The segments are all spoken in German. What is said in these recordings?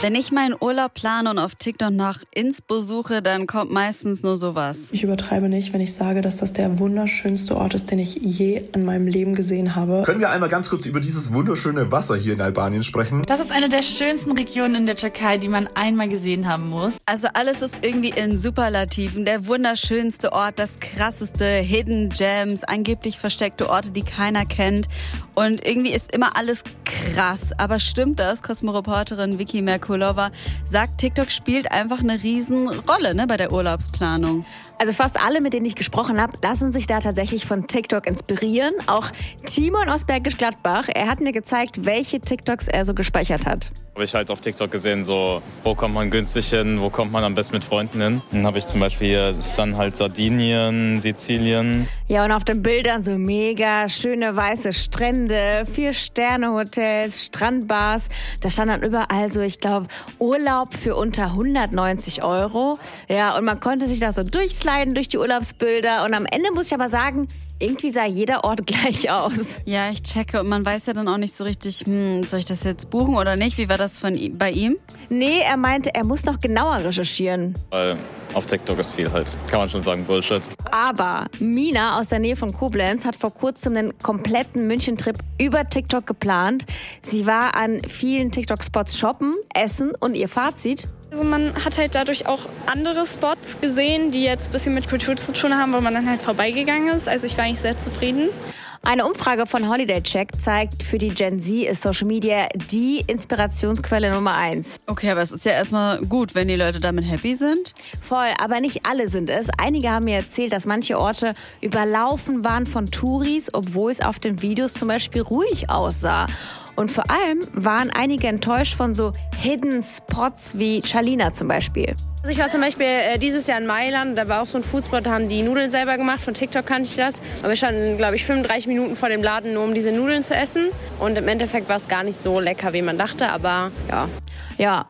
Wenn ich meinen Urlaub plane und auf TikTok nach Inspo suche, dann kommt meistens nur sowas. Ich übertreibe nicht, wenn ich sage, dass das der wunderschönste Ort ist, den ich je in meinem Leben gesehen habe. Können wir einmal ganz kurz über dieses wunderschöne Wasser hier in Albanien sprechen? Das ist eine der schönsten Regionen in der Türkei, die man einmal gesehen haben muss. Also alles ist irgendwie in Superlativen. Der wunderschönste Ort, das krasseste, Hidden Gems, angeblich versteckte Orte, die keiner kennt. Und irgendwie ist immer alles krass. Aber stimmt das? Cosmo-Reporterin Vicky Merkulova sagt, TikTok spielt einfach eine Riesenrolle, bei der Urlaubsplanung. Also fast alle, mit denen ich gesprochen habe, lassen sich da tatsächlich von TikTok inspirieren. Auch Timon aus Bergisch Gladbach, er hat mir gezeigt, welche TikToks er so gespeichert hat. Habe ich halt auf TikTok gesehen, so wo kommt man günstig hin, wo kommt man am besten mit Freunden hin. Dann habe ich zum Beispiel hier dann halt Sardinien, Sizilien. Ja, und auf den Bildern so mega schöne weiße Strände, 4-Sterne-Hotels, Strandbars. Da stand dann überall so, ich glaube, Urlaub für unter 190 €. Ja, und man konnte sich da so durchsliden durch die Urlaubsbilder. Und am Ende muss ich aber sagen, irgendwie sah jeder Ort gleich aus. Ja, ich checke und man weiß ja dann auch nicht so richtig, soll ich das jetzt buchen oder nicht? Wie war das bei ihm? Nee, er meinte, er muss noch genauer recherchieren. Weil auf TikTok ist viel halt, kann man schon sagen, Bullshit. Aber Mina aus der Nähe von Koblenz hat vor kurzem einen kompletten München-Trip über TikTok geplant. Sie war an vielen TikTok-Spots shoppen, essen und ihr Fazit: Also man hat halt dadurch auch andere Spots gesehen, die jetzt ein bisschen mit Kultur zu tun haben, wo man dann halt vorbeigegangen ist. Also ich war eigentlich sehr zufrieden. Eine Umfrage von Holiday Check zeigt, für die Gen Z ist Social Media die Inspirationsquelle Nummer 1. Okay, aber es ist ja erstmal gut, wenn die Leute damit happy sind. Voll, aber nicht alle sind es. Einige haben mir erzählt, dass manche Orte überlaufen waren von Touris, obwohl es auf den Videos zum Beispiel ruhig aussah. Und vor allem waren einige enttäuscht von so Hidden Spots wie Charlina zum Beispiel. Also ich war zum Beispiel dieses Jahr in Mailand, da war auch so ein Foodspot, da haben die Nudeln selber gemacht, von TikTok kannte ich das. Aber wir standen, glaube ich, 35 Minuten vor dem Laden, nur um diese Nudeln zu essen. Und im Endeffekt war es gar nicht so lecker, wie man dachte, aber ja. Ja.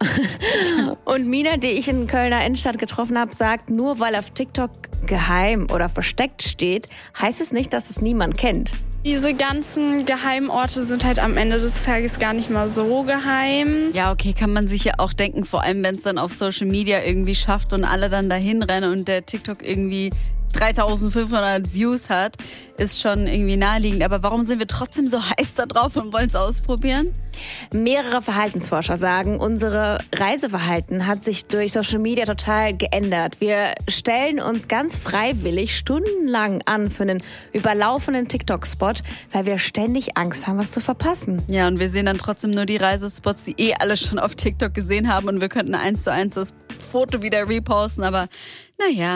Und Mina, die ich in Kölner Innenstadt getroffen habe, sagt, nur weil auf TikTok geheim oder versteckt steht, heißt es nicht, dass es niemand kennt. Diese ganzen Geheimorte sind halt am Ende des Tages gar nicht mal so geheim. Ja, okay, kann man sich ja auch denken, vor allem wenn es dann auf Social Media irgendwie schafft und alle dann dahin rennen und der TikTok irgendwie 3500 Views hat, ist schon irgendwie naheliegend. Aber warum sind wir trotzdem so heiß da drauf und wollen es ausprobieren? Mehrere Verhaltensforscher sagen, unser Reiseverhalten hat sich durch Social Media total geändert. Wir stellen uns ganz freiwillig stundenlang an für einen überlaufenden TikTok-Spot, weil wir ständig Angst haben, was zu verpassen. Ja, und wir sehen dann trotzdem nur die Reisespots, die alle schon auf TikTok gesehen haben und wir könnten 1:1 das Foto wieder reposten, aber naja.